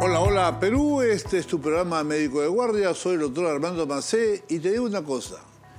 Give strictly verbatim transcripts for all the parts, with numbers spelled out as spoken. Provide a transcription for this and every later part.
Hola, hola Perú, este es tu programa Médico de Guardia, soy el doctor Armando Macé y te digo una cosa,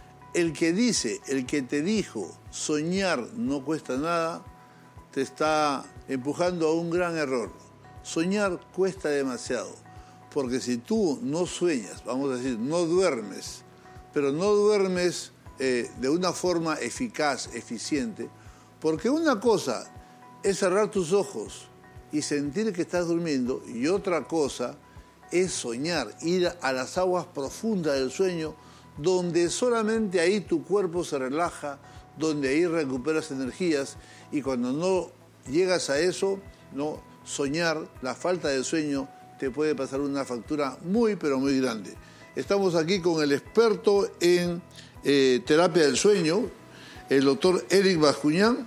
el que dice, el que te dijo soñar no cuesta nada, te está empujando a un gran error. Soñar cuesta demasiado, porque si tú no sueñas, vamos a decir, no duermes, pero no duermes eh, de una forma eficaz, eficiente, porque una cosa es cerrar tus ojos y sentir que estás durmiendo, y otra cosa es soñar, ir a las aguas profundas del sueño, donde solamente ahí tu cuerpo se relaja, donde ahí recuperas energías, y cuando no llegas a eso, no soñar, la falta de sueño te puede pasar una factura muy, pero muy grande. Estamos aquí con el experto en eh, terapia del sueño, el doctor Eric Bascuñán,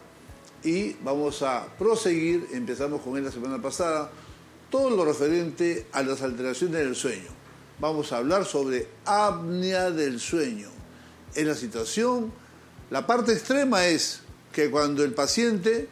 y vamos a proseguir, empezamos con él la semana pasada, todo lo referente a las alteraciones del sueño. Vamos a hablar sobre apnea del sueño. Es la situación, la parte extrema es que cuando el paciente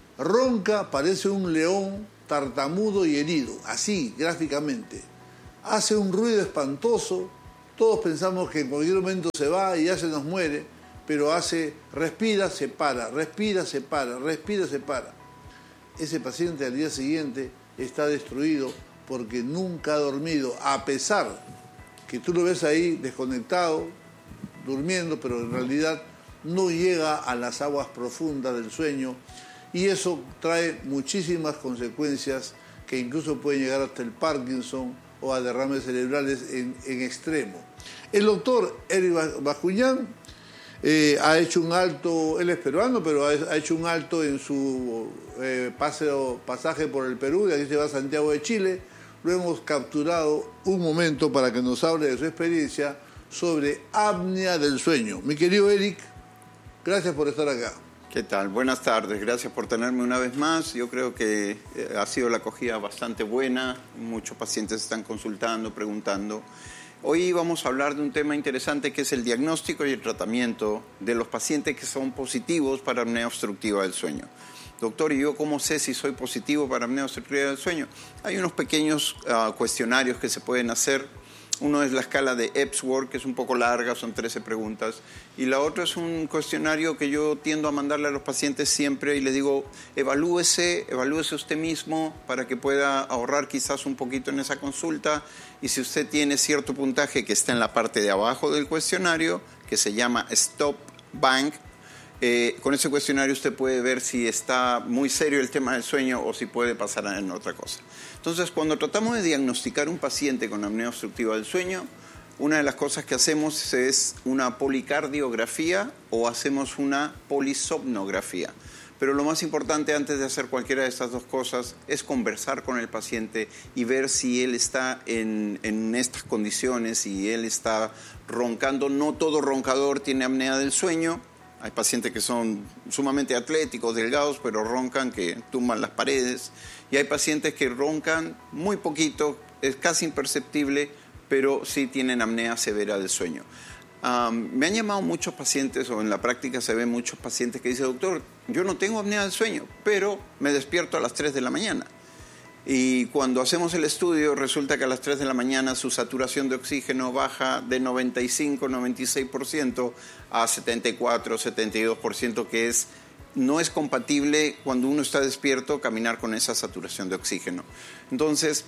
ronca, parece un león tartamudo y herido, así, gráficamente. Hace un ruido espantoso, todos pensamos que en cualquier momento se va y ya se nos muere, pero hace, respira, se para, respira, se para, respira, se para. Ese paciente al día siguiente está destruido porque nunca ha dormido, a pesar que tú lo ves ahí desconectado, durmiendo, pero en realidad no llega a las aguas profundas del sueño, y eso trae muchísimas consecuencias que incluso pueden llegar hasta el Parkinson o a derrames cerebrales en, en extremo. El doctor Eric Bascuñán Eh, ha hecho un alto, él es peruano, pero ha, ha hecho un alto en su eh, paseo, pasaje por el Perú, de aquí se va a Santiago de Chile. Lo hemos capturado un momento para que nos hable de su experiencia sobre apnea del sueño. Mi querido Eric, gracias por estar acá. ¿Qué tal? Buenas tardes, gracias por tenerme una vez más. Yo creo que eh, ha sido la acogida bastante buena, muchos pacientes están consultando, preguntando. Hoy vamos a hablar de un tema interesante que es el diagnóstico y el tratamiento de los pacientes que son positivos para apnea obstructiva del sueño. Doctor, ¿y yo cómo sé si soy positivo para apnea obstructiva del sueño? Hay unos pequeños uh, cuestionarios que se pueden hacer. Uno es la escala de Epworth, que es un poco larga, son trece preguntas. Y la otra es un cuestionario que yo tiendo a mandarle a los pacientes siempre y les digo, evalúese, evalúese usted mismo para que pueda ahorrar quizás un poquito en esa consulta. Y si usted tiene cierto puntaje que está en la parte de abajo del cuestionario, que se llama Stop Bank, eh, con ese cuestionario usted puede ver si está muy serio el tema del sueño o si puede pasar en otra cosa. Entonces, cuando tratamos de diagnosticar un paciente con apnea obstructiva del sueño, una de las cosas que hacemos es una policardiografía o hacemos una polisomnografía. Pero lo más importante antes de hacer cualquiera de estas dos cosas es conversar con el paciente y ver si él está en, en estas condiciones, si él está roncando. No todo roncador tiene apnea del sueño. Hay pacientes que son sumamente atléticos, delgados, pero roncan, que tumban las paredes. Y hay pacientes que roncan muy poquito, es casi imperceptible, pero sí tienen apnea severa del sueño. Um, me han llamado muchos pacientes, o en la práctica se ven muchos pacientes que dicen, doctor, yo no tengo apnea del sueño, pero me despierto a las tres de la mañana. Y cuando hacemos el estudio, resulta que a las tres de la mañana su saturación de oxígeno baja de noventa y cinco, noventa y seis por ciento a setenta y cuatro, setenta y dos por ciento, que es, no es compatible cuando uno está despierto caminar con esa saturación de oxígeno. Entonces,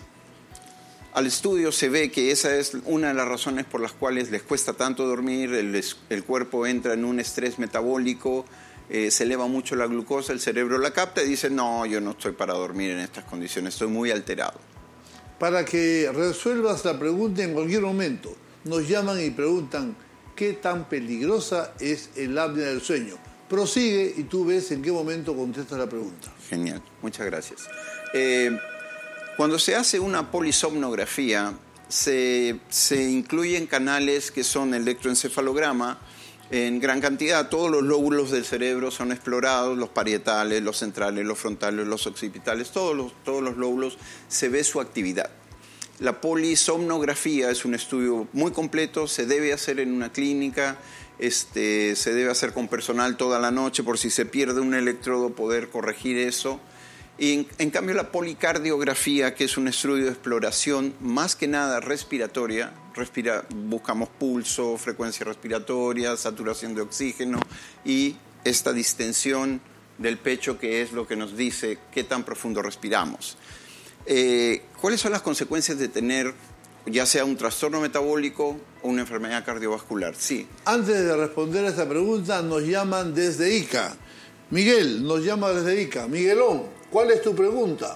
al estudio se ve que esa es una de las razones por las cuales les cuesta tanto dormir, el, el cuerpo entra en un estrés metabólico, eh, se eleva mucho la glucosa, el cerebro la capta y dice, no, yo no estoy para dormir en estas condiciones, estoy muy alterado. Para que resuelvas la pregunta en cualquier momento, nos llaman y preguntan qué tan peligrosa es el apnea del sueño. Prosigue y tú ves en qué momento contestas la pregunta. Genial, muchas gracias. Eh, Cuando se hace una polisomnografía, se, se incluyen canales que son electroencefalograma en gran cantidad. Todos los lóbulos del cerebro son explorados, los parietales, los centrales, los frontales, los occipitales, todos los, todos los lóbulos, se ve su actividad. La polisomnografía es un estudio muy completo, se debe hacer en una clínica, este, se debe hacer con personal toda la noche por si se pierde un electrodo poder corregir eso. Y en, en cambio la policardiografía, que es un estudio de exploración más que nada respiratoria, respira, buscamos pulso, frecuencia respiratoria, saturación de oxígeno y esta distensión del pecho, que es lo que nos dice qué tan profundo respiramos. Eh, ¿Cuáles son las consecuencias de tener ya sea un trastorno metabólico o una enfermedad cardiovascular? Sí. Antes de responder a esta pregunta, nos llaman desde Ica. Miguel nos llama desde Ica. Miguelón, ¿cuál es tu pregunta?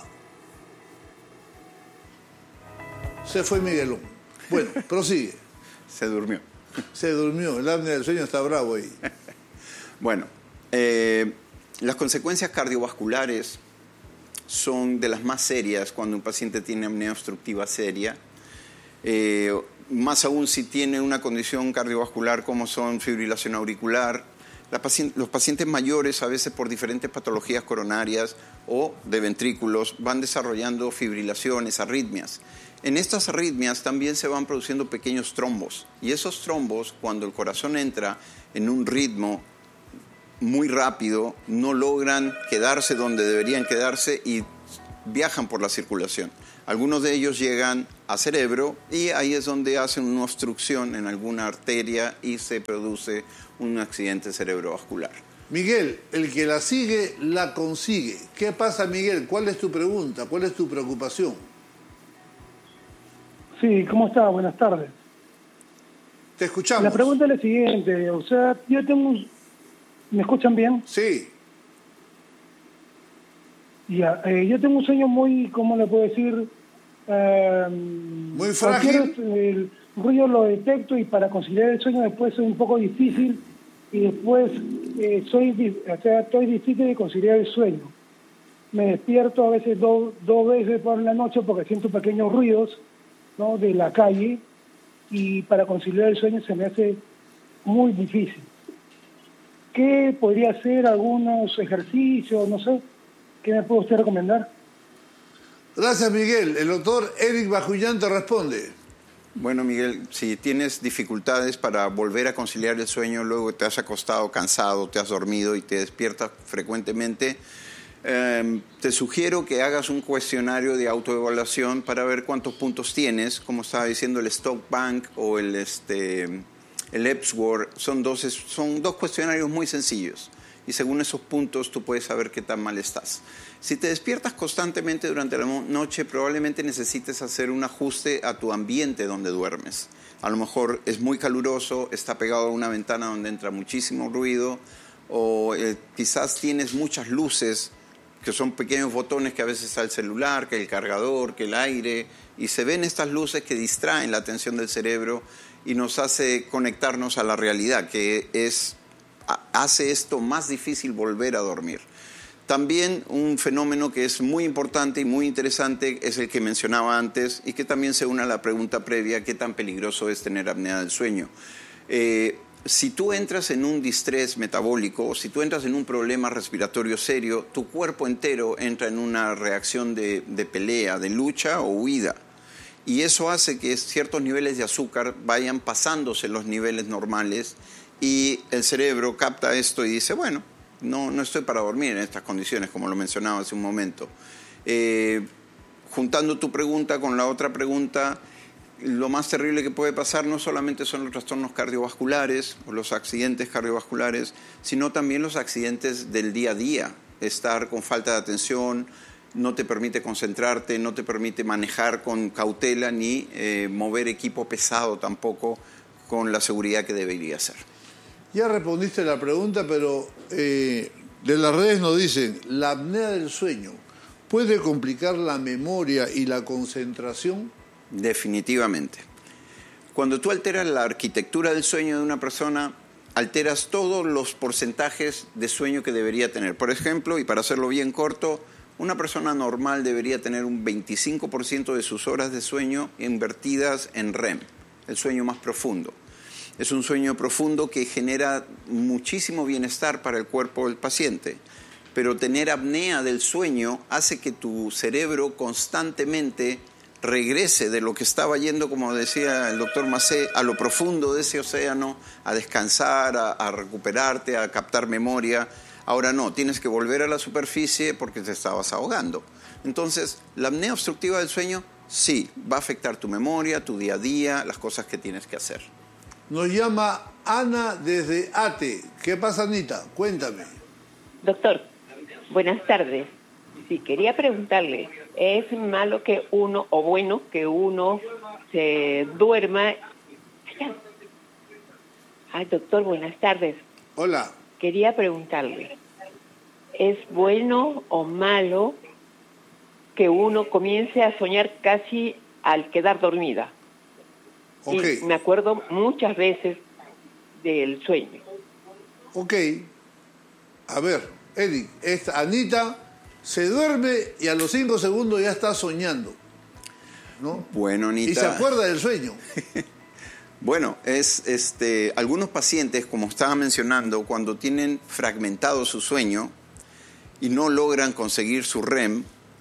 Se fue Miguelón. Bueno, prosigue. Se durmió. Se durmió. El apnea del sueño está bravo ahí. Bueno, eh, las consecuencias cardiovasculares son de las más serias cuando un paciente tiene apnea obstructiva seria. Eh, más aún si tiene una condición cardiovascular como son fibrilación auricular. La paciente, los pacientes mayores, a veces por diferentes patologías coronarias o de ventrículos, van desarrollando fibrilaciones, arritmias. En estas arritmias también se van produciendo pequeños trombos. Y esos trombos, cuando el corazón entra en un ritmo muy rápido, no logran quedarse donde deberían quedarse y viajan por la circulación. Algunos de ellos llegan a cerebro y ahí es donde hacen una obstrucción en alguna arteria y se produce un accidente cerebrovascular. Miguel, el que la sigue, la consigue. ¿Qué pasa, Miguel? ¿Cuál es tu pregunta? ¿Cuál es tu preocupación? Sí, ¿cómo está? Buenas tardes. Te escuchamos. La pregunta es la siguiente, o sea, yo tengo un... ¿Me escuchan bien? Sí. Ya, eh, yo tengo un sueño muy, ¿cómo le puedo decir? Eh, muy frágil. El ruido lo detecto y para conciliar el sueño después soy un poco difícil y después eh, soy, o sea, estoy difícil de conciliar el sueño. Me despierto a veces do, dos veces por la noche porque siento pequeños ruidos, ¿no?, de la calle, y para conciliar el sueño se me hace muy difícil. ¿Qué podría hacer? ¿Algunos ejercicios? No sé. ¿Qué me puede usted recomendar? Gracias, Miguel. El doctor Eric Bajullán te responde. Bueno, Miguel, si tienes dificultades para volver a conciliar el sueño, luego te has acostado cansado, te has dormido y te despiertas frecuentemente, eh, te sugiero que hagas un cuestionario de autoevaluación para ver cuántos puntos tienes, como estaba diciendo el Stock Bank o el, este, el Epworth. Son dos, son dos cuestionarios muy sencillos. Y según esos puntos tú puedes saber qué tan mal estás. Si te despiertas constantemente durante la noche, probablemente necesites hacer un ajuste a tu ambiente donde duermes. A lo mejor es muy caluroso, está pegado a una ventana donde entra muchísimo ruido, o eh, quizás tienes muchas luces, que son pequeños botones que a veces está el celular, que el cargador, que el aire, y se ven estas luces que distraen la atención del cerebro y nos hace conectarnos a la realidad, que es... hace esto más difícil volver a dormir. También un fenómeno que es muy importante y muy interesante es el que mencionaba antes y que también se une a la pregunta previa, ¿qué tan peligroso es tener apnea del sueño? Eh, si tú entras en un distrés metabólico, si tú entras en un problema respiratorio serio, tu cuerpo entero entra en una reacción de, de pelea, de lucha o huida. Y eso hace que ciertos niveles de azúcar vayan pasándose los niveles normales y el cerebro capta esto y dice, bueno, no, no estoy para dormir en estas condiciones, como lo mencionaba hace un momento. Eh, juntando tu pregunta con la otra pregunta, lo más terrible que puede pasar no solamente son los trastornos cardiovasculares o los accidentes cardiovasculares, sino también los accidentes del día a día. Estar con falta de atención no te permite concentrarte, no te permite manejar con cautela ni eh, mover equipo pesado tampoco con la seguridad que debería ser. Ya respondiste la pregunta, pero eh, de las redes nos dicen, ¿la apnea del sueño puede complicar la memoria y la concentración? Definitivamente. Cuando tú alteras la arquitectura del sueño de una persona, alteras todos los porcentajes de sueño que debería tener. Por ejemplo, y para hacerlo bien corto, una persona normal debería tener un veinticinco por ciento de sus horas de sueño invertidas en R E M, el sueño más profundo. Es un sueño profundo que genera muchísimo bienestar para el cuerpo del paciente, pero tener apnea del sueño hace que tu cerebro constantemente regrese de lo que estaba yendo, como decía el doctor Macé, a lo profundo de ese océano, a descansar, a, a recuperarte, a captar memoria, Ahora no, tienes que volver a la superficie porque te estabas ahogando. Entonces, la apnea obstructiva del sueño, sí, va a afectar tu memoria, tu día a día, las cosas que tienes que hacer. Nos llama Ana desde Ate. ¿Qué pasa, Anita? Cuéntame. Doctor, buenas tardes. Sí, quería preguntarle, ¿es malo que uno, o bueno, que uno se duerma? Ay, doctor, buenas tardes. Hola. Quería preguntarle, ¿es bueno o malo que uno comience a soñar casi al quedar dormida? Okay. Sí, me acuerdo muchas veces del sueño. Ok. A ver, Eric, esta Anita se duerme y a los cinco segundos ya está soñando, ¿no? Bueno, Anita. Y se acuerda del sueño. Bueno, es este algunos pacientes, como estaba mencionando, cuando tienen fragmentado su sueño y no logran conseguir su R E M,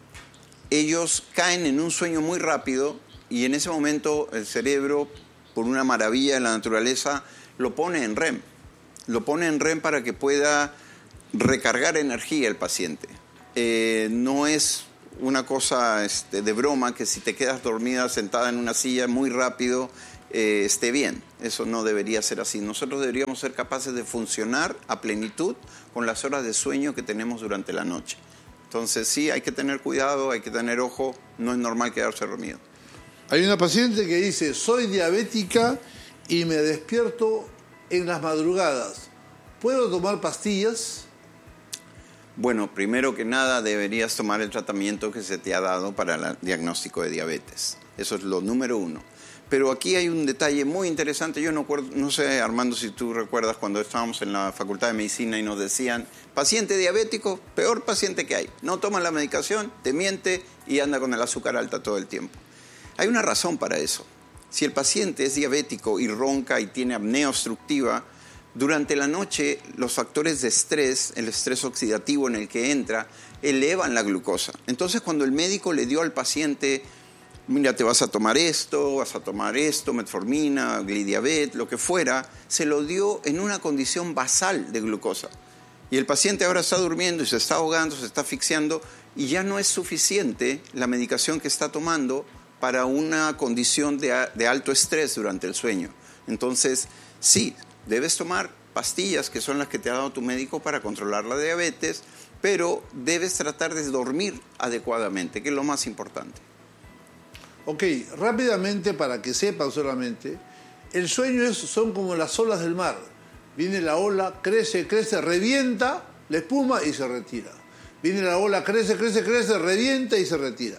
ellos caen en un sueño muy rápido y en ese momento el cerebro, por una maravilla de la naturaleza, lo pone en R E M. Lo pone en R E M para que pueda recargar energía el paciente. Eh, no es una cosa este, de broma que si te quedas dormida sentada en una silla muy rápido eh, esté bien. Eso no debería ser así. Nosotros deberíamos ser capaces de funcionar a plenitud con las horas de sueño que tenemos durante la noche. Entonces sí, hay que tener cuidado, hay que tener ojo, no es normal quedarse dormido. Hay una paciente que dice, soy diabética y me despierto en las madrugadas. ¿Puedo tomar pastillas? Bueno, primero que nada deberías tomar el tratamiento que se te ha dado para el diagnóstico de diabetes. Eso es lo número uno. Pero aquí hay un detalle muy interesante. Yo no, acuerdo, no sé, Armando, si tú recuerdas cuando estábamos en la Facultad de Medicina y nos decían, paciente diabético, peor paciente que hay. No toma la medicación, te miente y anda con el azúcar alta todo el tiempo. Hay una razón para eso. Si el paciente es diabético y ronca y tiene apnea obstructiva, durante la noche los factores de estrés, el estrés oxidativo en el que entra, elevan la glucosa. Entonces cuando el médico le dio al paciente, mira, te vas a tomar esto, vas a tomar esto, metformina, glidiabet, lo que fuera, se lo dio en una condición basal de glucosa. Y el paciente ahora está durmiendo y se está ahogando, se está asfixiando y ya no es suficiente la medicación que está tomando para una condición de, de alto estrés durante el sueño. Entonces, sí, debes tomar pastillas que son las que te ha dado tu médico para controlar la diabetes, pero debes tratar de dormir adecuadamente, que es lo más importante. Ok, rápidamente para que sepan solamente, el sueño es, son como las olas del mar. Viene la ola, crece, crece, revienta la espuma y se retira. Viene la ola, crece, crece, crece, revienta y se retira.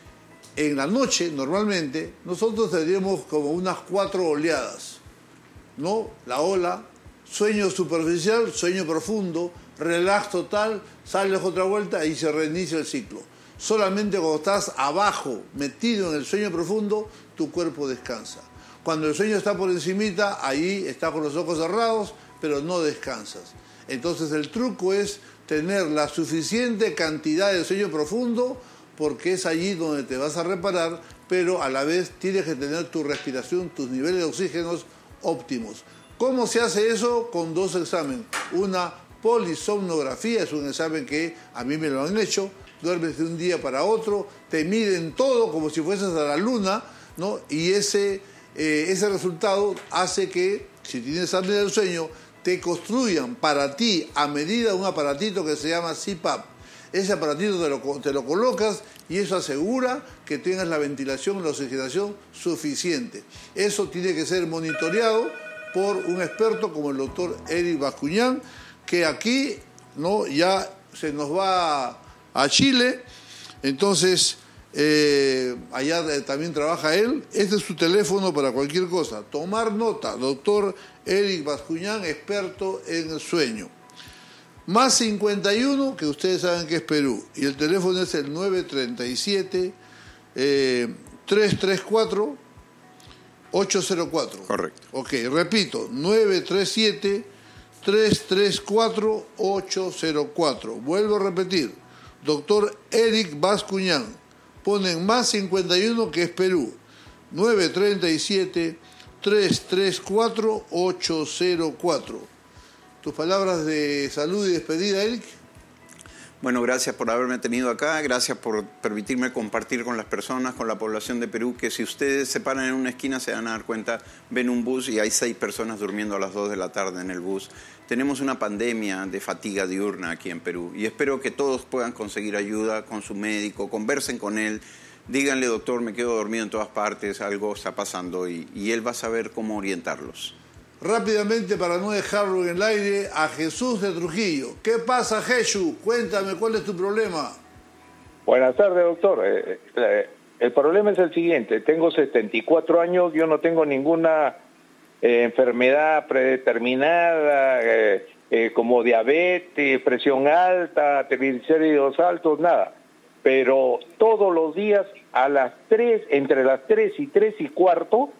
En la noche, normalmente, nosotros tendríamos como unas cuatro oleadas, ¿no? La ola, sueño superficial, sueño profundo, relax total, sales otra vuelta y se reinicia el ciclo. Solamente cuando estás abajo, metido en el sueño profundo, tu cuerpo descansa. Cuando el sueño está por encimita, ahí estás con los ojos cerrados, pero no descansas. Entonces el truco es tener la suficiente cantidad de sueño profundo, porque es allí donde te vas a reparar, pero a la vez tienes que tener tu respiración, tus niveles de oxígenos óptimos. ¿Cómo se hace eso? Con dos exámenes. Una polisomnografía, es un examen que a mí me lo han hecho, duermes de un día para otro, te miden todo como si fueses a la luna, ¿no? Y ese, eh, ese resultado hace que, si tienes apnea del sueño, te construyan para ti a medida un aparatito que se llama C PAP. Ese aparatito te lo, te lo colocas y eso asegura que tengas la ventilación, la oxigenación suficiente. Eso tiene que ser monitoreado por un experto como el doctor Eric Bascuñán, que aquí, ¿no?, ya se nos va a Chile, entonces eh, allá también trabaja él. Este es su teléfono para cualquier cosa. Tomar nota, doctor Eric Bascuñán, experto en el sueño. Más cincuenta y uno, que ustedes saben que es Perú, y el teléfono es el nueve tres siete, tres tres cuatro, ocho cero cuatro. Correcto. Ok, repito, nueve tres siete, tres tres cuatro, ocho cero cuatro. Vuelvo a repetir, doctor Eric Bascuñán. Ponen más cincuenta y uno, que es Perú, nueve tres siete, tres tres cuatro, ocho cero cuatro. tus palabras de salud y despedida, Eric. Bueno, gracias por haberme tenido acá, gracias por permitirme compartir con las personas, con la población de Perú, que si ustedes se paran en una esquina se van a dar cuenta, ven un bus y hay seis personas durmiendo a las dos de la tarde en el bus. Tenemos una pandemia de fatiga diurna aquí en Perú y espero que todos puedan conseguir ayuda con su médico, conversen con él, díganle, doctor, me quedo dormido en todas partes, algo está pasando y, y él va a saber cómo orientarlos. Rápidamente, para no dejarlo en el aire, a Jesús de Trujillo. ¿Qué pasa, Jesús? Cuéntame, ¿cuál es tu problema? Buenas tardes, doctor. Eh, eh, el problema es el siguiente. Tengo setenta y cuatro años, yo no tengo ninguna eh, enfermedad predeterminada, eh, eh, como diabetes, presión alta, triglicéridos altos, nada. Pero todos los días a las tres, entre las tres y tres y cuarto,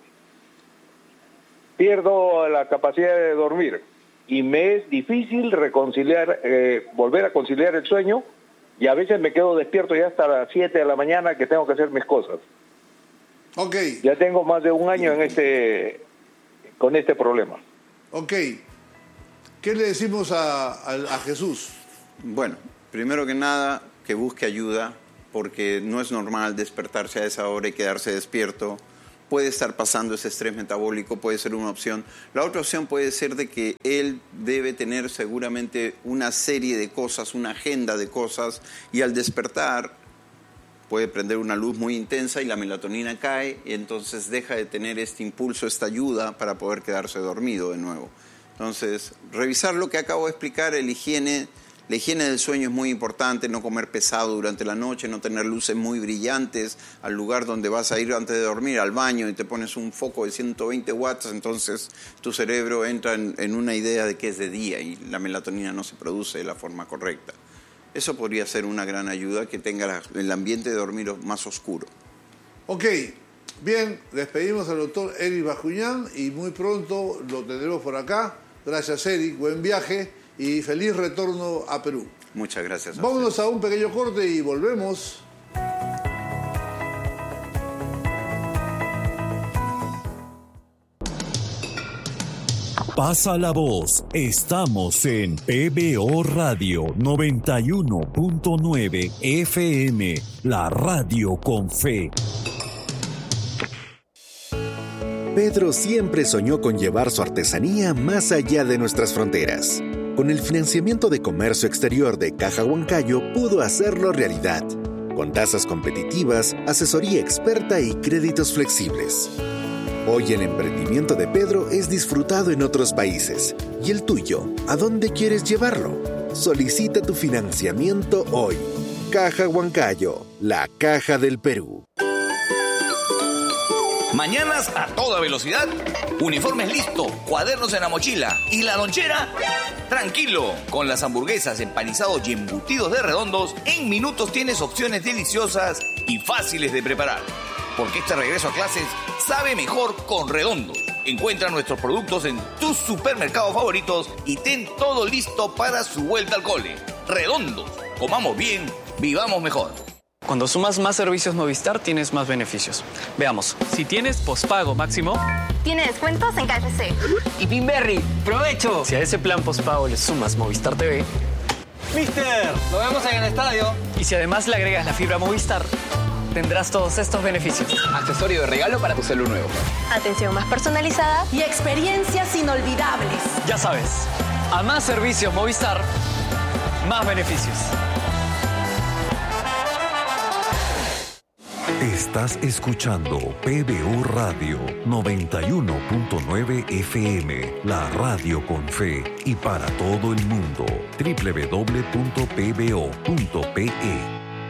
pierdo la capacidad de dormir y me es difícil reconciliar, eh, volver a conciliar el sueño y a veces me quedo despierto ya hasta las siete de la mañana que tengo que hacer mis cosas. Ok. Ya tengo más de un año en este, con este problema. Ok. ¿Qué le decimos a, a, a Jesús? Bueno, primero que nada, que busque ayuda porque no es normal despertarse a esa hora y quedarse despierto. Puede estar pasando ese estrés metabólico, puede ser una opción. La otra opción puede ser de que él debe tener seguramente una serie de cosas, una agenda de cosas, y al despertar puede prender una luz muy intensa y la melatonina cae, y entonces deja de tener este impulso, esta ayuda para poder quedarse dormido de nuevo. Entonces, revisar lo que acabo de explicar, el higiene... La higiene del sueño es muy importante, no comer pesado durante la noche, no tener luces muy brillantes al lugar donde vas a ir antes de dormir, al baño, y te pones un foco de ciento veinte watts, entonces tu cerebro entra en, en una idea de que es de día y la melatonina no se produce de la forma correcta. Eso podría ser una gran ayuda, que tenga el ambiente de dormir más oscuro. Ok, bien, despedimos al doctor Eric Bascuñán y muy pronto lo tendremos por acá. Gracias, Eric, buen viaje y feliz retorno a Perú. Muchas gracias. A Vámonos ustedes. a un pequeño corte y volvemos. Pasa la voz, estamos en P B O Radio noventa y uno punto nueve F M, la radio con fe. Pedro siempre soñó con llevar su artesanía más allá de nuestras fronteras. Con el financiamiento de comercio exterior de Caja Huancayo pudo hacerlo realidad, con tasas competitivas, asesoría experta y créditos flexibles. Hoy el emprendimiento de Pedro es disfrutado en otros países. ¿Y el tuyo? ¿A dónde quieres llevarlo? Solicita tu financiamiento hoy. Caja Huancayo, la caja del Perú. Mañanas a toda velocidad, uniformes listo, cuadernos en la mochila y la lonchera. Tranquilo, con las hamburguesas, empanizados y embutidos de Redondos, en minutos tienes opciones deliciosas y fáciles de preparar. Porque este regreso a clases sabe mejor con Redondos. Encuentra nuestros productos en tus supermercados favoritos y ten todo listo para su vuelta al cole. Redondos, comamos bien, vivamos mejor. Cuando sumas más servicios Movistar, tienes más beneficios. Veamos, si tienes pospago máximo... Tiene descuentos en K F C. Y Pinberry, ¡provecho! Si a ese plan pospago le sumas Movistar T V... ¡Mister! ¡Lo vemos en el estadio! Y si además le agregas la fibra Movistar, tendrás todos estos beneficios. Accesorio de regalo para tu celular nuevo. Atención más personalizada y experiencias inolvidables. Ya sabes, a más servicios Movistar, más beneficios. Estás escuchando P B O Radio noventa y uno punto nueve F M, la radio con fe y para todo el mundo. doble u doble u doble u punto p b o punto p e.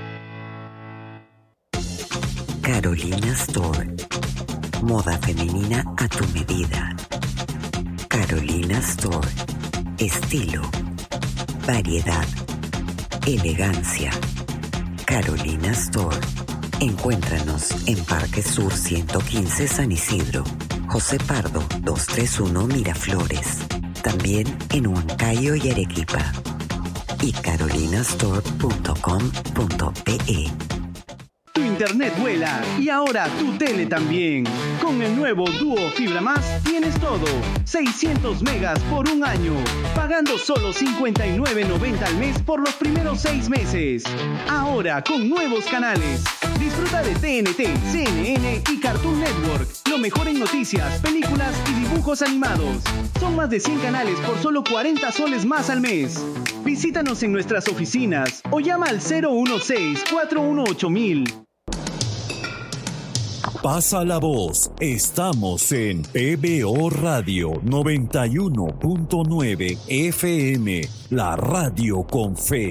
Carolina Store. Moda femenina a tu medida. Carolina Store. Estilo, variedad, elegancia. Carolina Store. Encuéntranos en Parque Sur ciento quince San Isidro, José Pardo doscientos treinta y uno Miraflores, también en Huancayo y Arequipa, y carolinastore punto com punto p e. internet vuela y ahora tu tele también. Con el nuevo Duo Fibra Más tienes todo. seiscientos megas por un año, pagando solo cincuenta y nueve noventa al mes por los primeros seis meses. Ahora con nuevos canales. Disfruta de T N T, C N N y Cartoon Network. Lo mejor en noticias, películas y dibujos animados. Son más de cien canales por solo cuarenta soles más al mes. Visítanos en nuestras oficinas o llama al cero uno seis, cuatro uno ocho mil. Pasa la voz. Estamos en P B O Radio noventa y uno punto nueve F M, la radio con fe.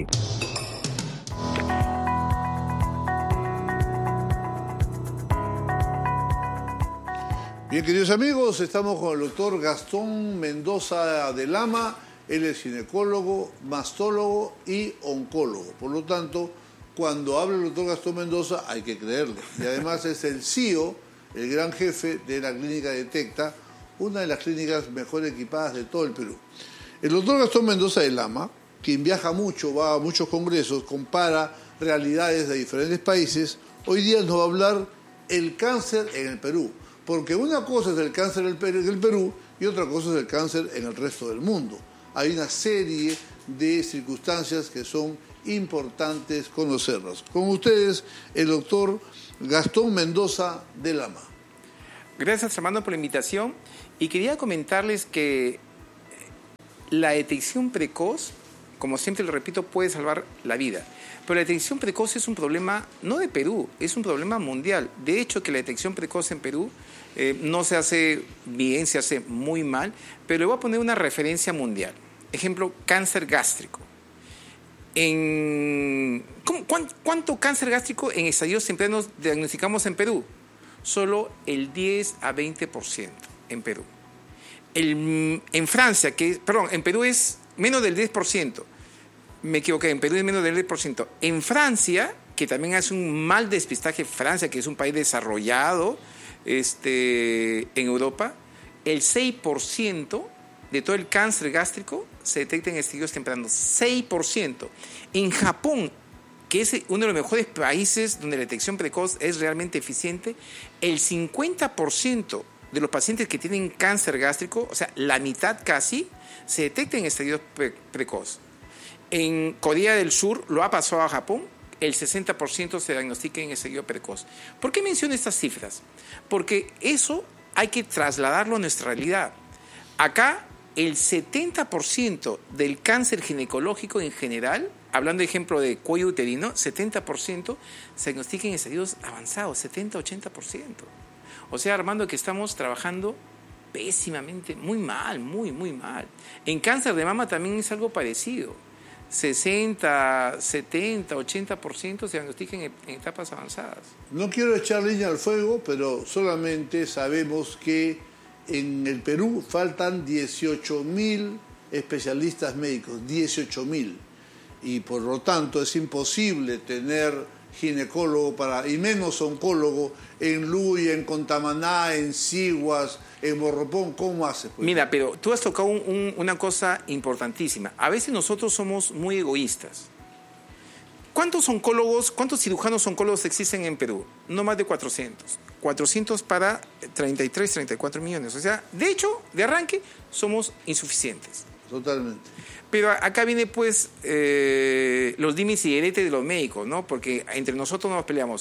Bien, queridos amigos, estamos con el doctor Gastón Mendoza de Lama. Él es ginecólogo, mastólogo y oncólogo. Por lo tanto, cuando habla el doctor Gastón Mendoza hay que creerle. Y además es el C E O, el gran jefe de la clínica Detecta, una de las clínicas mejor equipadas de todo el Perú. El doctor Gastón Mendoza de Lama, quien viaja mucho, va a muchos congresos, compara realidades de diferentes países, hoy día nos va a hablar el cáncer en el Perú. Porque una cosa es el cáncer en el Perú y otra cosa es el cáncer en el resto del mundo. Hay una serie de circunstancias que son importantes conocerlas. Con ustedes, el doctor Gastón Mendoza de Lama. Gracias, Armando, por la invitación. Y quería comentarles que la detección precoz, como siempre lo repito, puede salvar la vida. Pero la detección precoz es un problema no de Perú, es un problema mundial. De hecho, que la detección precoz en Perú eh, no se hace bien, se hace muy mal, pero le voy a poner una referencia mundial. Ejemplo, cáncer gástrico. En, ¿cuánto, ¿Cuánto cáncer gástrico en estadios tempranos diagnosticamos en Perú? Solo el diez a veinte por ciento en Perú. El, en Francia, que, perdón, en Perú es menos del diez por ciento. Me equivoqué, en Perú es menos del diez por ciento. En Francia, que también hace un mal despistaje, Francia, que es un país desarrollado este, en Europa, el seis por ciento de todo el cáncer gástrico se detecta en estadios tempranos. seis por ciento. En Japón, que es uno de los mejores países donde la detección precoz es realmente eficiente, el cincuenta por ciento de los pacientes que tienen cáncer gástrico, o sea, la mitad casi, se detecta en estadios pre- precoz. En Corea del Sur, lo ha pasado a Japón, el sesenta por ciento se diagnostica en estadio precoz. ¿Por qué menciono estas cifras? Porque eso hay que trasladarlo a nuestra realidad. Acá, el setenta por ciento del cáncer ginecológico en general, hablando de ejemplo de cuello uterino, setenta por ciento se diagnostica en estadios avanzados, setenta a ochenta por ciento. O sea, Armando, que estamos trabajando pésimamente, muy mal, muy, muy mal. En cáncer de mama también es algo parecido. sesenta, setenta, ochenta por ciento se diagnostican en, en etapas avanzadas. No quiero echar leña al fuego, pero solamente sabemos que en el Perú faltan dieciocho mil especialistas médicos, dieciocho mil. Y por lo tanto es imposible tener ginecólogo para, y menos oncólogo en Luya, en Contamaná, en Siguas, en Morropón. ¿Cómo haces? Pues? Mira, pero tú has tocado un, un, una cosa importantísima. A veces nosotros somos muy egoístas. ¿Cuántos oncólogos, cuántos cirujanos oncólogos existen en Perú? No más de cuatrocientos. cuatrocientos para treinta y tres, treinta y cuatro millones. O sea, de hecho, de arranque, somos insuficientes. Totalmente. Pero acá viene, pues, eh, los dimes y diretes de los médicos, ¿no? Porque entre nosotros nos peleamos.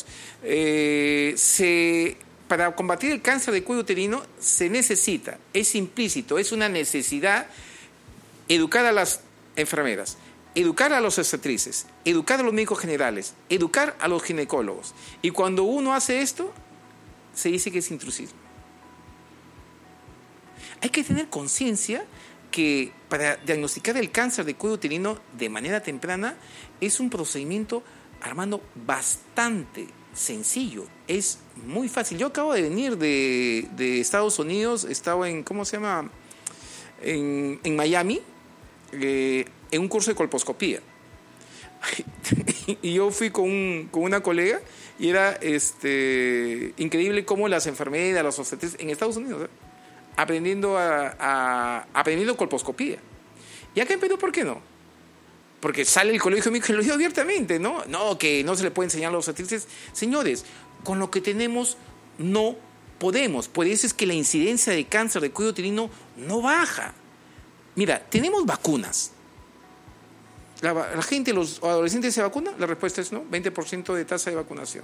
Eh, se, para combatir el cáncer de cuello uterino se necesita, es implícito, es una necesidad educar a las enfermeras, educar a los obstetrices, educar a los médicos generales, educar a los ginecólogos. Y cuando uno hace esto, se dice que es intrusismo. Hay que tener conciencia que para diagnosticar el cáncer de cuello uterino de manera temprana es un procedimiento, Armando, bastante sencillo. Es muy fácil. Yo acabo de venir de, de Estados Unidos, estaba en, ¿cómo se llama? En, en Miami, eh, en un curso de colposcopía. Y yo fui con, un, con una colega y era este, increíble cómo las enfermeras, los obstetras en Estados Unidos, ¿eh? aprendiendo a, a aprendiendo colposcopía. Y acá en Perú, ¿por qué no? porque sale el colegio médico y lo digo abiertamente, ¿no? No, que no se le puede enseñar a los obstetras. Señores, con lo que tenemos no podemos. Por eso es que la incidencia de cáncer de cuello uterino no baja. Mira, tenemos vacunas. ¿La, la gente, los adolescentes se vacuna? La respuesta es no, veinte por ciento de tasa de vacunación.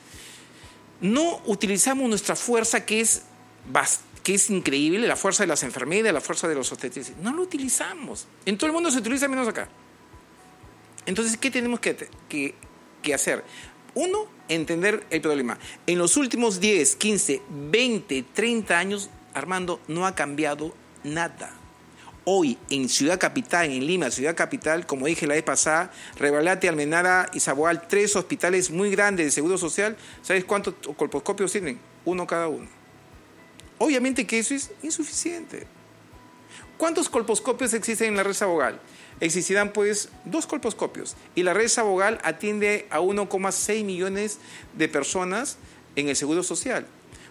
No utilizamos nuestra fuerza que es, que es increíble, la fuerza de las enfermeras, la fuerza de los obstetras. No lo utilizamos. En todo el mundo se utiliza menos acá. Entonces, ¿qué tenemos que, que, que hacer? Uno, entender el problema. En los últimos diez, quince, veinte, treinta años, Armando, no ha cambiado nada. Hoy, en Ciudad Capital, en Lima, Ciudad Capital, como dije la vez pasada, Revalate, Almenara y Saboal, tres hospitales muy grandes de Seguro Social. ¿Sabes cuántos colposcopios tienen? Uno cada uno. Obviamente que eso es insuficiente. ¿Cuántos colposcopios existen en la red Sabogal? Existirán pues dos colposcopios y la red Sabogal atiende a uno coma seis millones de personas en el Seguro Social.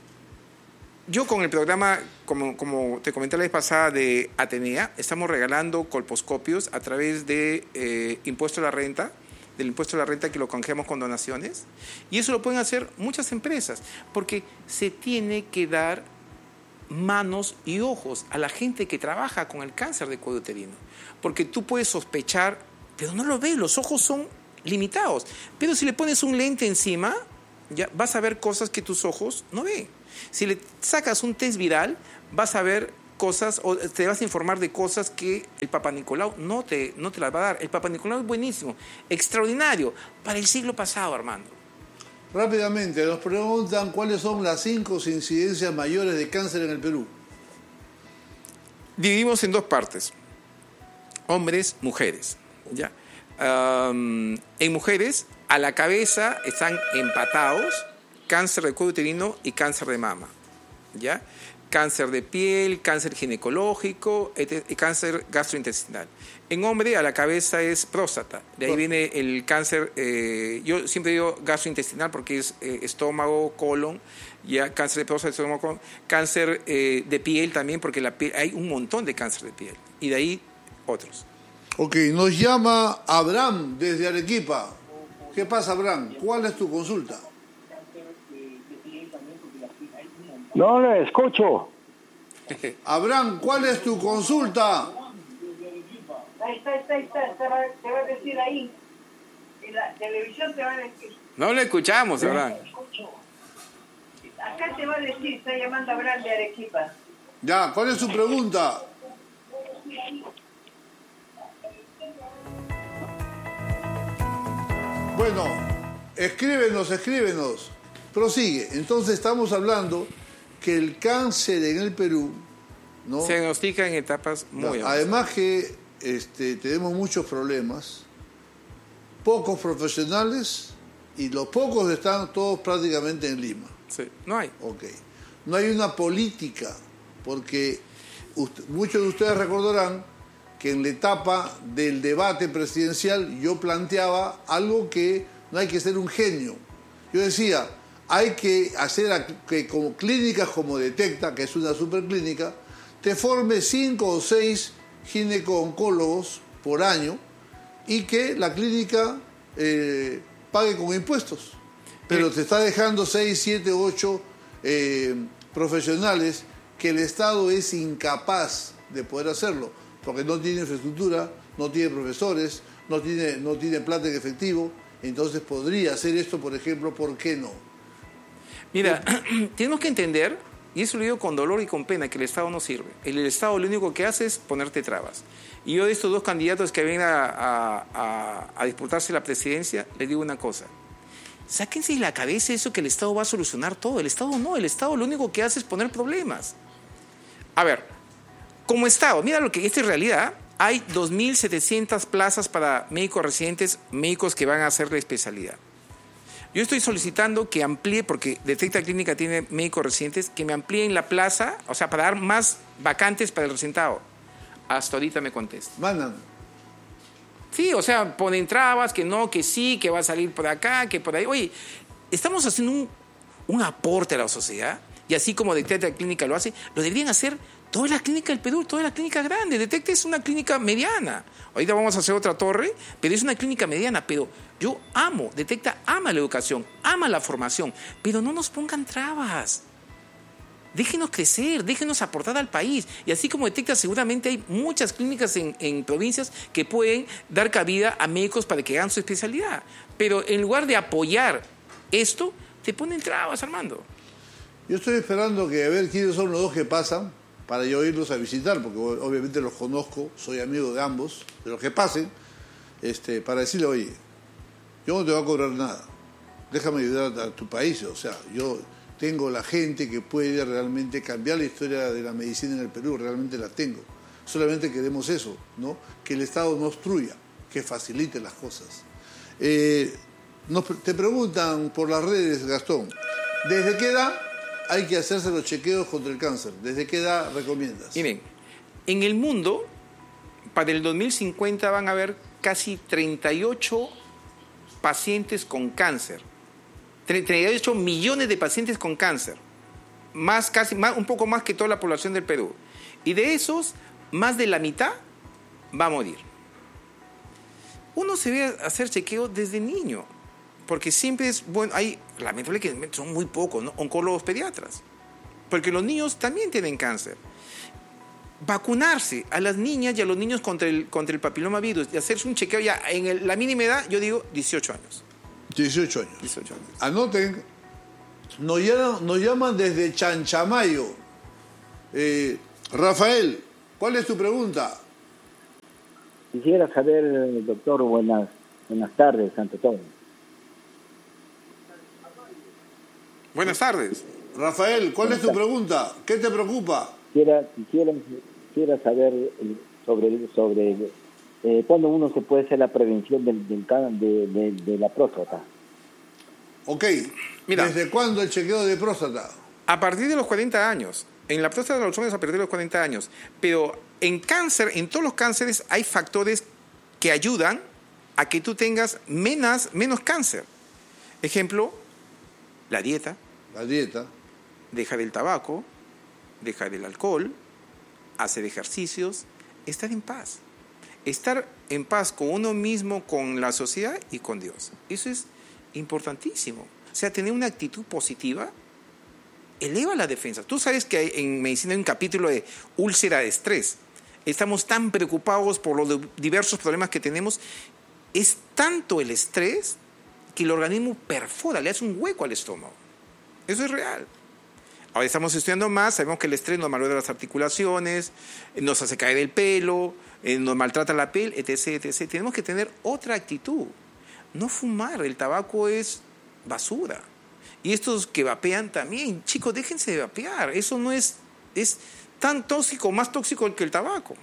Yo con el programa, como, como te comenté la vez pasada de Atenea, estamos regalando colposcopios a través de eh, impuesto a la renta, del impuesto a la renta que lo canjeamos con donaciones, y eso lo pueden hacer muchas empresas, porque se tiene que dar manos y ojos a la gente que trabaja con el cáncer de cuello uterino, porque tú puedes sospechar, pero no lo ves, los ojos son limitados, pero si le pones un lente encima, ya vas a ver cosas que tus ojos no ven. Si le sacas un test viral, vas a ver cosas o te vas a informar de cosas que el Papa Nicolau no te, no te las va a dar. El Papa Nicolau es buenísimo, extraordinario, para el siglo pasado, Armando. Rápidamente, nos preguntan cuáles son las cinco incidencias mayores de cáncer en el Perú. Dividimos en dos partes, hombres, mujeres. ¿Ya? Um, en mujeres, a la cabeza están empatados cáncer de cuello uterino y cáncer de mama, ¿ya? Cáncer de piel, cáncer ginecológico y cáncer gastrointestinal. En hombre, a la cabeza es próstata. De ahí viene el cáncer, eh, yo siempre digo gastrointestinal porque es eh, estómago, colon, ya cáncer de próstata, estómago, colon, cáncer eh, de piel también porque la piel, hay un montón de cáncer de piel. Y de ahí otros. Ok, nos llama Abraham desde Arequipa. ¿Qué pasa, Abraham? ¿Cuál es tu consulta? No le escucho. Abraham, ¿cuál es tu consulta? Ahí está, ahí está, ahí está. Te va, te va a decir ahí. En la televisión te va a decir. No le escuchamos, Abraham. Acá te va a decir, está llamando a Abraham de Arequipa. Ya, ¿cuál es su pregunta? Bueno, escríbenos, escríbenos. Prosigue. Entonces estamos hablando que el cáncer en el Perú, ¿no?, se diagnostica en etapas muy avanzadas. Además que este, tenemos muchos problemas, pocos profesionales y los pocos están todos prácticamente en Lima. Sí, no hay. Ok. No hay una política, porque usted, muchos de ustedes recordarán que en la etapa del debate presidencial yo planteaba algo que no hay que ser un genio. Yo decía, hay que hacer que como clínicas como Detecta, que es una superclínica, te forme cinco o seis gineco-oncólogos por año y que la clínica eh, pague con impuestos. Pero te está dejando seis, siete, ocho eh, profesionales que el Estado es incapaz de poder hacerlo, porque no tiene infraestructura, no tiene profesores, no tiene, no tiene plata en efectivo. Entonces podría hacer esto, por ejemplo, ¿por qué no? Mira, tenemos que entender, y eso lo digo con dolor y con pena, que el Estado no sirve. El, el Estado lo único que hace es ponerte trabas. Y yo de estos dos candidatos que vienen a, a, a, a disputarse la presidencia, les digo una cosa. Sáquense de la cabeza eso que el Estado va a solucionar todo. El Estado no, el Estado lo único que hace es poner problemas. A ver, como Estado, mira lo que esta es realidad. Hay dos mil setecientas plazas para médicos residentes, médicos que van a hacer la especialidad. Yo estoy solicitando que amplíe, porque Detecta Clínica tiene médicos residentes, que me amplíen la plaza, o sea, para dar más vacantes para el residentado. Hasta ahorita me contestan. Mandan. Sí, o sea, ponen trabas, que no, que sí, que va a salir por acá, que por ahí. Oye, estamos haciendo un, un aporte a la sociedad, y así como Detecta Clínica lo hace, lo deberían hacer Toda la clínica del Perú, toda la clínica grande. Detecta es una clínica mediana. Ahorita vamos a hacer otra torre, pero es una clínica mediana. Pero yo amo, Detecta ama la educación, ama la formación, pero no nos pongan trabas. Déjenos crecer, déjenos aportar al país. Y así como Detecta, seguramente hay muchas clínicas en, en provincias que pueden dar cabida a médicos para que hagan su especialidad. Pero en lugar de apoyar esto, te ponen trabas, Armando. Yo estoy esperando que a ver quiénes son los dos que pasan para yo irlos a visitar, porque obviamente los conozco, soy amigo de ambos, de los que pasen, este, para decirle, oye, yo no te voy a cobrar nada, déjame ayudar a tu país, o sea, yo tengo la gente que puede realmente cambiar la historia de la medicina en el Perú, realmente la tengo. Solamente queremos eso, ¿no? Que el Estado no obstruya, que facilite las cosas. Eh, nos, te preguntan por las redes, Gastón, ¿desde qué edad hay que hacerse los chequeos contra el cáncer? ¿Desde qué edad recomiendas? Miren, en el mundo, para el dos mil cincuenta van a haber casi treinta y ocho pacientes con cáncer. treinta y ocho millones de pacientes con cáncer. Más, casi, más, un poco más que toda la población del Perú. Y de esos, más de la mitad va a morir. Uno se ve hacer chequeo desde niño. Porque siempre es bueno, hay, lamentablemente son muy pocos, ¿no? Oncólogos pediatras. Porque los niños también tienen cáncer. Vacunarse a las niñas y a los niños contra el, contra el papilomavirus y hacerse un chequeo ya en el, la mínima edad, yo digo dieciocho años. dieciocho años. dieciocho años. Anoten, nos llaman, nos llaman desde Chanchamayo. Eh, Rafael, ¿cuál es tu pregunta? Quisiera saber, doctor, buenas, buenas tardes, ante todo. Buenas tardes. Rafael, ¿cuál es tu pregunta? ¿Qué te preocupa? Quisiera, quisiera, quisiera saber sobre, sobre eh, cuándo uno se puede hacer la prevención del, del, de, de, de la próstata. Ok. Mira, ¿desde cuándo el chequeo de próstata? A partir de los cuarenta años. En la próstata de los hombres a partir de los cuarenta años. Pero en cáncer, en todos los cánceres, hay factores que ayudan a que tú tengas menos, menos cáncer. Ejemplo, la dieta. La dieta. Dejar el tabaco, dejar el alcohol, hacer ejercicios, estar en paz. Estar en paz con uno mismo, con la sociedad y con Dios. Eso es importantísimo. O sea, tener una actitud positiva eleva la defensa. Tú sabes que hay, en medicina hay un capítulo de úlcera de estrés. Estamos tan preocupados por los diversos problemas que tenemos. Es tanto el estrés que el organismo perfora, le hace un hueco al estómago. Eso es real. Ahora estamos estudiando más, sabemos que el estrés nos malogrra las articulaciones, nos hace caer el pelo, nos maltrata la piel, etcétera, etcétera. Tenemos que tener otra actitud. No fumar, el tabaco es basura. Y estos que vapean también, chicos, déjense de vapear. Eso no es, es tan tóxico, más tóxico que el tabaco.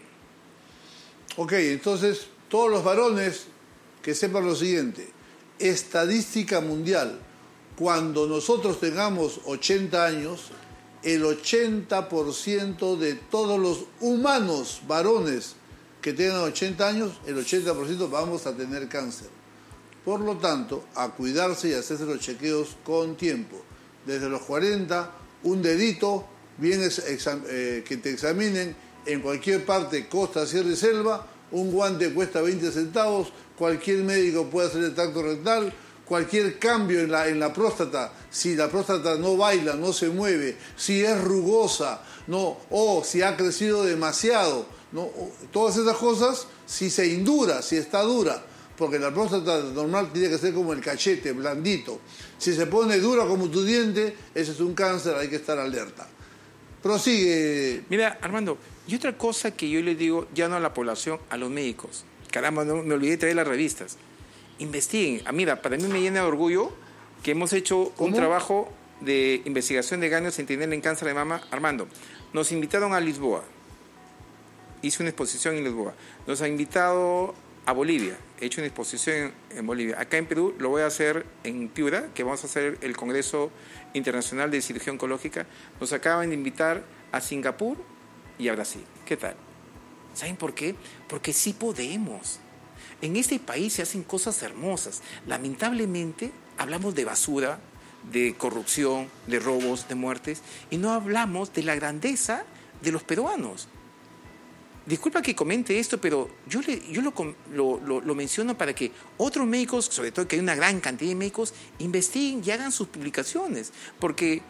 Ok, entonces, todos los varones que sepan lo siguiente. Estadística mundial. Cuando nosotros tengamos ochenta años, el ochenta por ciento de todos los humanos varones que tengan ochenta años, el ochenta por ciento vamos a tener cáncer. Por lo tanto, a cuidarse y hacerse los chequeos con tiempo. Desde los cuarenta, un dedito, bien exam- eh, que te examinen en cualquier parte, costa, sierra y selva, un guante cuesta veinte centavos, cualquier médico puede hacer el tacto rectal, cualquier cambio en la, en la próstata, si la próstata no baila, no se mueve, si es rugosa, no, o si ha crecido demasiado, no, o, todas esas cosas, si se indura, si está dura, porque la próstata normal tiene que ser como el cachete, blandito. Si se pone dura como tu diente, ese es un cáncer, hay que estar alerta. Prosigue. Mira, Armando, y otra cosa que yo le digo, ya no a la población, a los médicos. Caramba, no, me olvidé de traer las revistas. Investiguen. Ah, mira, para mí me llena de orgullo que hemos hecho ¿Cómo? un trabajo de investigación de daños sentinela en cáncer de mama. Armando, nos invitaron a Lisboa. Hice una exposición en Lisboa. Nos ha invitado a Bolivia. He hecho una exposición en Bolivia. Acá en Perú lo voy a hacer en Piura, que vamos a hacer el Congreso Internacional de Cirugía Oncológica. Nos acaban de invitar a Singapur y a Brasil. ¿Qué tal? ¿Saben por qué? Porque sí podemos. En este país se hacen cosas hermosas. Lamentablemente hablamos de basura, de corrupción, de robos, de muertes, y no hablamos de la grandeza de los peruanos. Disculpa que comente esto, pero yo, le, yo lo, lo, lo, lo menciono para que otros médicos, sobre todo que hay una gran cantidad de médicos, investiguen y hagan sus publicaciones, porque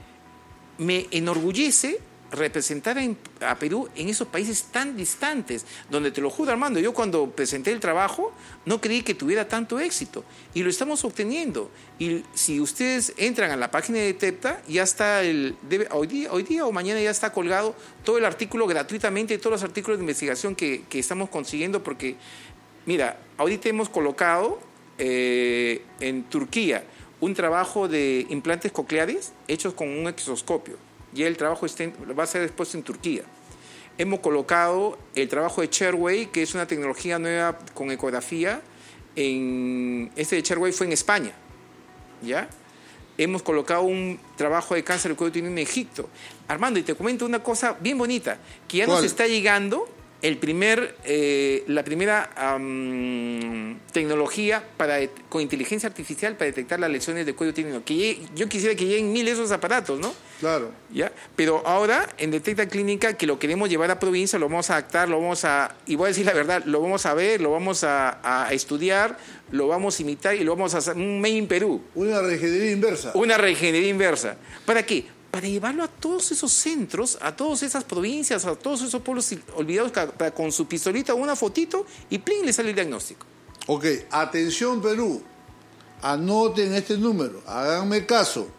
me enorgullece representar en, a Perú en esos países tan distantes, donde te lo juro, Armando, yo cuando presenté el trabajo no creí que tuviera tanto éxito y lo estamos obteniendo. Y si ustedes entran a la página de TEPTA, ya está el debe, hoy día hoy día o mañana ya está colgado todo el artículo gratuitamente, todos los artículos de investigación que, que estamos consiguiendo, porque mira, ahorita hemos colocado eh, en Turquía un trabajo de implantes cocleares hechos con un exoscopio. Y el trabajo está en, va a ser después en Turquía. Hemos colocado el trabajo de Chairway, que es una tecnología nueva con ecografía. En, este de Chairway fue en España. ¿Ya? Hemos colocado un trabajo de cáncer de cuello uterino en Egipto. Armando, y te comento una cosa bien bonita, que ya ¿Cuál? Nos está llegando el primer, eh, la primera um, tecnología para, con inteligencia artificial para detectar las lesiones de cuello uterino. Que llegue, yo quisiera que lleguen mil de esos aparatos, ¿no? Claro. ¿Ya? Pero ahora, en Detecta Clínica, que lo queremos llevar a provincia, lo vamos a adaptar, lo vamos a, y voy a decir la verdad, lo vamos a ver, lo vamos a, a estudiar, lo vamos a imitar y lo vamos a hacer un Made in Perú. Una reingeniería inversa. Una reingeniería inversa. ¿Para qué? Para llevarlo a todos esos centros, a todas esas provincias, a todos esos pueblos olvidados, para con su pistolita una fotito y ¡plin! Le sale el diagnóstico. Ok, atención Perú, anoten este número, háganme caso.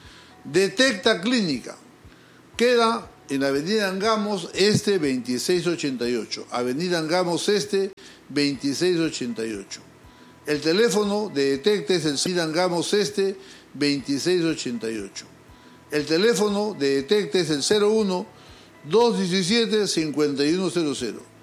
Detecta Clínica, queda en la Avenida Angamos Este veintiséis ochenta y ocho, Avenida Angamos Este veintiséis ochenta y ocho. El teléfono de Detecta es el Avenida Angamos Este veintiséis ochenta y ocho. El teléfono de Detecta es el cero uno, dos diecisiete, cincuenta y uno cero cero.